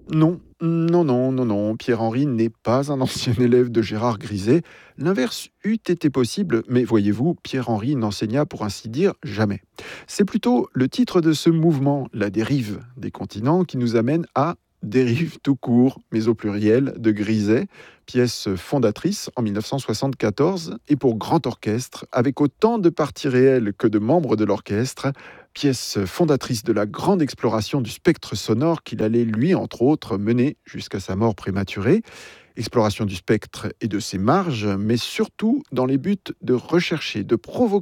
Non, non, non, non, non, Pierre-Henri n'est pas un ancien élève de Gérard Griset. L'inverse eût été possible, mais voyez-vous, Pierre-Henri n'enseigna pour ainsi dire jamais. C'est plutôt le titre de ce mouvement, la dérive des continents, qui nous amène à Dérive tout court, mais au pluriel, de Griset, pièce fondatrice en 1974 et pour grand orchestre, avec autant de parties réelles que de membres de l'orchestre, pièce fondatrice de la grande exploration du spectre sonore qu'il allait, lui, entre autres, mener jusqu'à sa mort prématurée. Exploration du spectre et de ses marges, mais surtout dans les buts de rechercher, de provoquer